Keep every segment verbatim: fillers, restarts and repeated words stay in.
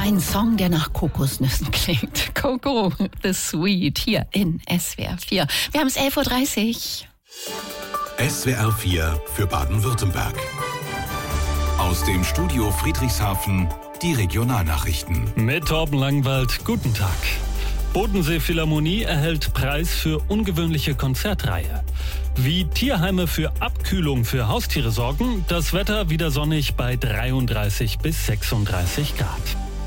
Ein Song, der nach Kokosnüssen klingt. Coco, the Sweet, hier in S W R vier. Wir haben es elf Uhr dreißig. S W R vier für Baden-Württemberg. Aus dem Studio Friedrichshafen die Regionalnachrichten. Mit Torben Langwald, guten Tag. Bodensee Philharmonie erhält Preis für ungewöhnliche Konzertreihe. Wie Tierheime für Abkühlung für Haustiere sorgen, das Wetter wieder sonnig bei dreiunddreißig bis sechsunddreißig Grad.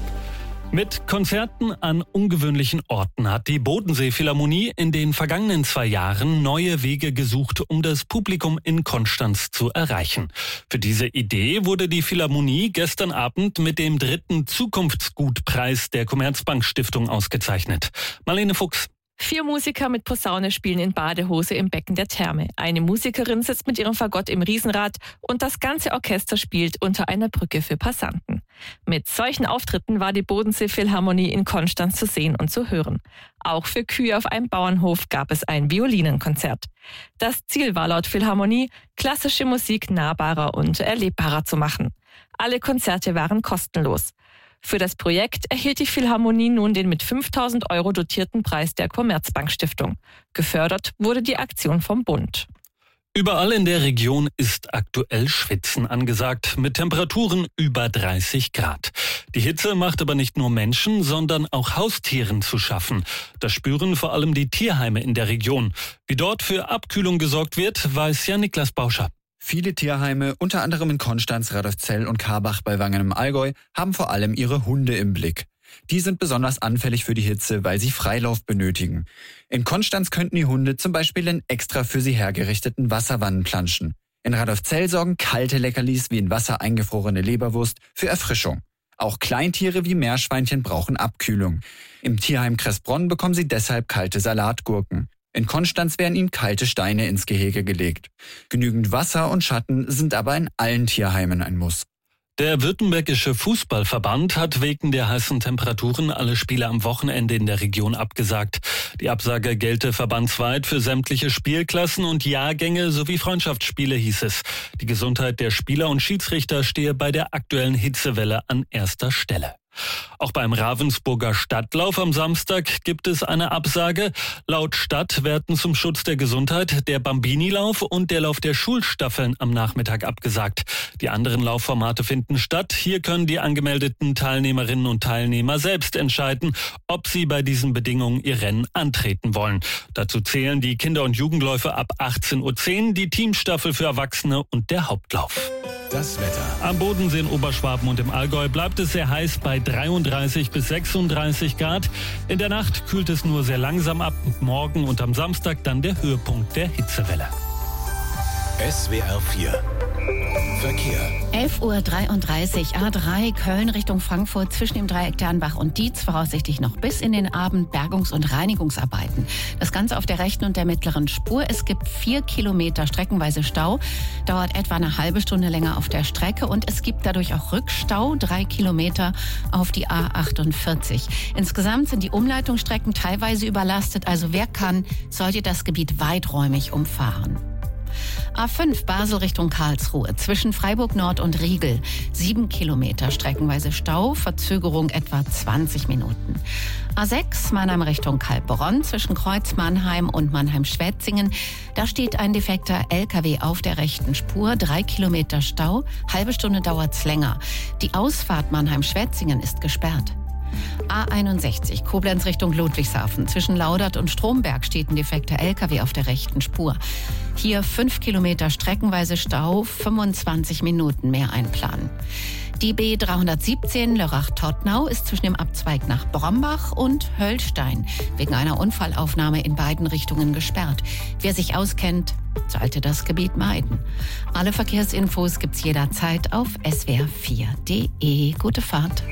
Mit Konzerten an ungewöhnlichen Orten hat die Bodensee Philharmonie in den vergangenen zwei Jahren neue Wege gesucht, um das Publikum in Konstanz zu erreichen. Für diese Idee wurde die Philharmonie gestern Abend mit dem dritten Zukunftsgutpreis der Commerzbank Stiftung ausgezeichnet. Marlene Fuchs. Vier Musiker mit Posaune spielen in Badehose im Becken der Therme. Eine Musikerin sitzt mit ihrem Fagott im Riesenrad und das ganze Orchester spielt unter einer Brücke für Passanten. Mit solchen Auftritten war die Bodensee Philharmonie in Konstanz zu sehen und zu hören. Auch für Kühe auf einem Bauernhof gab es ein Violinenkonzert. Das Ziel war laut Philharmonie, klassische Musik nahbarer und erlebbarer zu machen. Alle Konzerte waren kostenlos. Für das Projekt erhielt die Philharmonie nun den mit fünftausend Euro dotierten Preis der Commerzbank Stiftung. Gefördert wurde die Aktion vom Bund. Überall in der Region ist aktuell Schwitzen angesagt, mit Temperaturen über dreißig Grad. Die Hitze macht aber nicht nur Menschen, sondern auch Haustieren zu schaffen. Das spüren vor allem die Tierheime in der Region. Wie dort für Abkühlung gesorgt wird, weiß ja Niklas Bauscher. Viele Tierheime, unter anderem in Konstanz, Radolfzell und Karbach bei Wangen im Allgäu, haben vor allem ihre Hunde im Blick. Die sind besonders anfällig für die Hitze, weil sie Freilauf benötigen. In Konstanz könnten die Hunde zum Beispiel in extra für sie hergerichteten Wasserwannen planschen. In Radolfzell sorgen kalte Leckerlis wie in Wasser eingefrorene Leberwurst für Erfrischung. Auch Kleintiere wie Meerschweinchen brauchen Abkühlung. Im Tierheim Kressbronn bekommen sie deshalb kalte Salatgurken. In Konstanz werden ihnen kalte Steine ins Gehege gelegt. Genügend Wasser und Schatten sind aber in allen Tierheimen ein Muss. Der Württembergische Fußballverband hat wegen der heißen Temperaturen alle Spiele am Wochenende in der Region abgesagt. Die Absage gelte verbandsweit für sämtliche Spielklassen und Jahrgänge sowie Freundschaftsspiele, hieß es. Die Gesundheit der Spieler und Schiedsrichter stehe bei der aktuellen Hitzewelle an erster Stelle. Auch beim Ravensburger Stadtlauf am Samstag gibt es eine Absage. Laut Stadt werden zum Schutz der Gesundheit der Bambini-Lauf und der Lauf der Schulstaffeln am Nachmittag abgesagt. Die anderen Laufformate finden statt. Hier können die angemeldeten Teilnehmerinnen und Teilnehmer selbst entscheiden, ob sie bei diesen Bedingungen ihr Rennen antreten wollen. Dazu zählen die Kinder- und Jugendläufe ab achtzehn Uhr zehn, die Teamstaffel für Erwachsene und der Hauptlauf. Das Wetter. Am Bodensee in Oberschwaben und im Allgäu bleibt es sehr heiß bei dreiunddreißig bis sechsunddreißig Grad. In der Nacht kühlt es nur sehr langsam ab. Morgen und am Samstag dann der Höhepunkt der Hitzewelle. S W R vier Verkehr. elf Uhr dreiunddreißig, A drei, Köln Richtung Frankfurt zwischen dem Dreieck Dernbach und Dietz, voraussichtlich noch bis in den Abend Bergungs- und Reinigungsarbeiten. Das Ganze auf der rechten und der mittleren Spur. Es gibt vier Kilometer streckenweise Stau, dauert etwa eine halbe Stunde länger auf der Strecke und es gibt dadurch auch Rückstau, drei Kilometer auf die A achtundvierzig. Insgesamt sind die Umleitungsstrecken teilweise überlastet, also wer kann, sollte das Gebiet weiträumig umfahren. A fünf Basel Richtung Karlsruhe zwischen Freiburg Nord und Riegel. Sieben Kilometer streckenweise Stau, Verzögerung etwa zwanzig Minuten. A sechs Mannheim Richtung Kaltbronn zwischen Kreuz Mannheim und Mannheim-Schwetzingen. Da steht ein defekter L K W auf der rechten Spur. Drei Kilometer Stau, halbe Stunde dauert's länger. Die Ausfahrt Mannheim-Schwetzingen ist gesperrt. A einundsechzig, Koblenz Richtung Ludwigshafen. Zwischen Laudert und Stromberg steht ein defekter L K W auf der rechten Spur. Hier fünf Kilometer streckenweise Stau, fünfundzwanzig Minuten mehr einplanen. Die B dreihundertsiebzehn Lörrach-Todtnau ist zwischen dem Abzweig nach Brombach und Höllstein wegen einer Unfallaufnahme in beiden Richtungen gesperrt. Wer sich auskennt, sollte das Gebiet meiden. Alle Verkehrsinfos gibt's jederzeit auf s w r vier punkt d e. Gute Fahrt.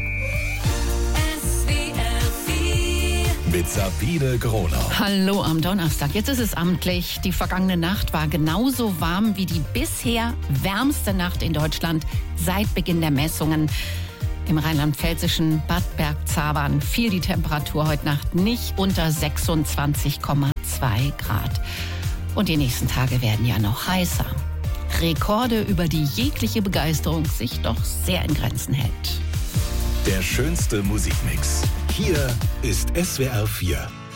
Mit Sabine Gronau. Hallo am Donnerstag. Jetzt ist es amtlich. Die vergangene Nacht war genauso warm wie die bisher wärmste Nacht in Deutschland seit Beginn der Messungen. Im rheinland-pfälzischen Bad Bergzabern fiel die Temperatur heute Nacht nicht unter sechsundzwanzig Komma zwei Grad. Und die nächsten Tage werden ja noch heißer. Rekorde, über die jegliche Begeisterung sich doch sehr in Grenzen hält. Der schönste Musikmix. Hier ist S W R vier.